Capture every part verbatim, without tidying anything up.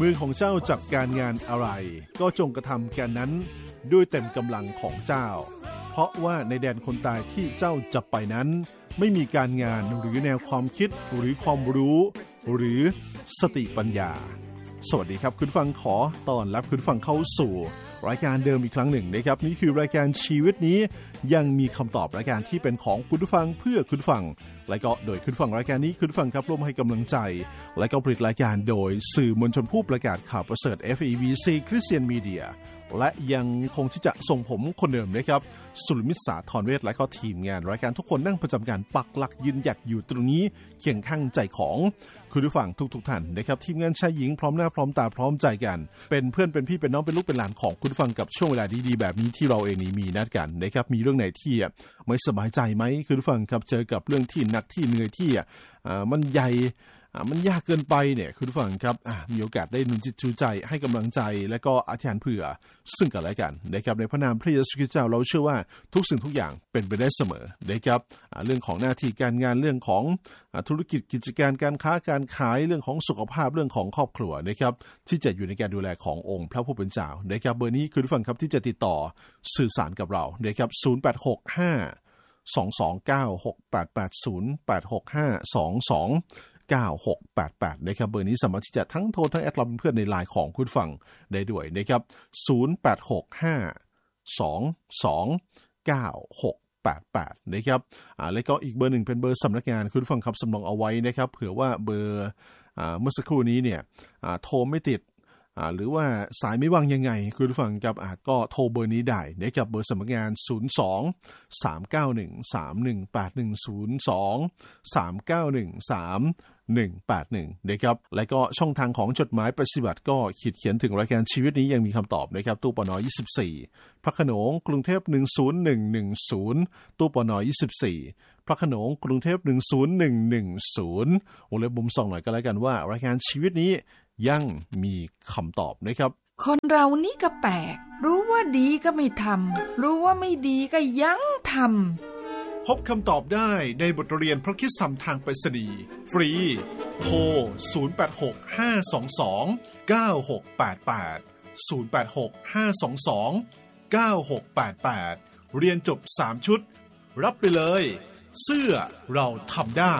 มือของเจ้าจัดการงานอะไรก็จงกระทำการนั้นด้วยเต็มกำลังของเจ้าเพราะว่าในแดนคนตายที่เจ้าจะไปนั้นไม่มีการงานหรือแนวความคิดหรือความรู้หรือสติปัญญาสวัสดีครับคุณฟังขอต้อนรับคุณฟังเข้าสู่รายการเดิมอีกครั้งหนึ่งนะครับนี่คือรายการชีวิตนี้ยังมีคำตอบรายการที่เป็นของคุณฟังเพื่อคุณฟังและก็โดยคุณฟังรายการนี้คุณฟังครับร่วมให้กำลังใจและก็ผลิตรายการโดยสื่อมวลชนผู้ประกาศข่าวประเสริฐ เอฟ อี วี ซี Christian Media และยังคงที่จะส่งผมคนเดิมนะครับสุรมิตรสาธรเวชและก็ทีมงานรายการทุกคนนั่งประจำการปักหลักยืนหยัดอยู่ตรงนี้เคียงข้างใจของคุณผู้ฟังทุกๆท่านนะครับทีมงานชายหญิงพร้อมหน้าพร้อมตาพร้อมใจกันเป็นเพื่อนเป็นพี่เป็นน้องเป็นลูกเป็นหลานของคุณผู้ฟังกับช่วงเวลาดีๆแบบนี้ที่เราเองนี้มีนัดกันนะครับมีเรื่องไหนที่ไม่สบายใจไหมคุณผู้ฟังครับเจอกับเรื่องที่หนักที่เหนื่อยที่อ่ามันใหญ่มันยากเกินไปเนี่ยคุณผู้ฟังครับมีโอกาสได้หนุนจิตชูใจให้กำลังใจและก็อธิษฐานเผื่อซึ่งกันและกันนะครับในพระนามพระเยซูคริสต์เจ้าเราเชื่อว่าทุกสิ่งทุกอย่างเป็นไปได้เสมอนะครับเรื่องของหน้าที่การงานเรื่องของธุรกิจกิจการการค้าการขายเรื่องของสุขภาพเรื่องของครอบครัวนะครับที่จะอยู่ในการดูแลขององค์พระผู้เป็นเจ้านะครับเบอร์นี้คุณผู้ฟังครับที่จะติดต่อสื่อสารกับเรานะครับศูนย์ แปด หก ห้า สอง สอง เก้า หก แปด แปด ศูนย์ แปด หก ห้า สอง สอง เก้า หก แปด แปดนะครับเบอร์นี้สามารถที่จะทั้งโทรทั้งแอดเราเป็นเพื่อนในไลน์ของคุณฟังได้ด้วยนะครับศูนย์ แปด หก ห้า สอง สอง เก้า หก แปด แปดนะครับอ่าแล้วก็อีกเบอร์หนึ่งเป็นเบอร์สำนักงานคุณฟังครับสำรองเอาไว้นะครับเผื่อว่าเบอร์อ่าเมื่อสักครู่นี้เนี่ยอ่าโทรไม่ติดอ่าหรือว่าสายไม่ว่างยังไงคุณผู้ฟังครับอ่าก็โทรเบอร์นี้ได้นะครับเบอร์สำนักงานศูนย์ สอง สาม เก้า หนึ่ง สาม หนึ่ง แปด หนึ่ง ศูนย์ สอง สาม เก้า หนึ่ง สาม หนึ่ง แปด หนึ่งนะครับและก็ช่องทางของจดหมายปฏิบัติก็ขีดเขียนถึงรายการชีวิตนี้ยังมีคำตอบนะครับตู้ปนยี่สิบสี่พระโขนงกรุงเทพหนึ่ง ศูนย์ หนึ่ง หนึ่ง ศูนย์ตู้ปนยี่สิบสี่พระโขนงกรุงเทพหนึ่ง ศูนย์ หนึ่ง หนึ่ง ศูนย์วงเล็บมุมส่องหน่อยก็แล้วกันว่ารายการชีวิตนี้ยังมีคำตอบนะครับคนเรานี่ก็แปลกรู้ว่าดีก็ไม่ทำรู้ว่าไม่ดีก็ยังทำพบคำตอบได้ในบทเรียนพระคริสตธรรมทางไปรษณีย์ฟรีโทรศูนย์ แปด หก ห้า สอง สอง เก้า หก แปด แปด ศูนย์ แปด หก ห้า สอง สอง เก้า หก แปด แปดเรียนจบสามชุดรับไปเลยเสื้อเราทำได้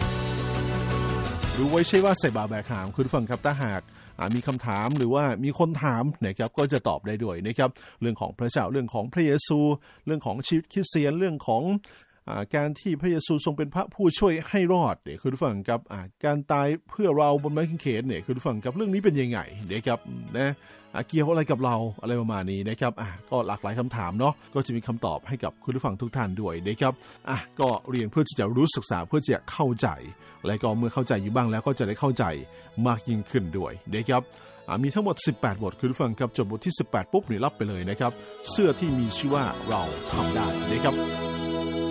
รู้ไว้ใช่ว่าใส่บาแบกหามคุณฟังครับถ้าหากมีคำถามหรือว่ามีคนถามนะครับก็จะตอบได้ด้วยนะครับเรื่องของพระเจ้าเรื่องของพระเยซูเรื่องของชีวิตคริสเตียนเรื่องของการที่พระเยซูทรงเป็นพระผู้ช่วยให้รอดเนี่ยคุณฟังครับการตายเพื่อเราบนไม้กางเขนเนี่ยคุณฟังครับเรื่องนี้เป็นยังไงนะครับนะเกี่ยวอะไรกับเราอะไรประมาณนี้นะครับอ่ะก็หลากหลายคำถามเนาะก็จะมีคำตอบให้กับคุณผู้ฟังทุกท่านด้วยนะครับอ่ะก็เรียนเพื่อที่จะรู้ศึกษาเพื่อจะเข้าใจและก็เมื่อเข้าใจอยู่บ้างแล้วก็จะได้เข้าใจมากยิ่งขึ้นด้วยนะครับมีทั้งหมดสิบแปดบทคุณผู้ฟังครับจบบทที่สิบแปดปุ๊บนี่รับไปเลยนะครับเสื้อที่มีชื่อว่าเราทำได้นะครับ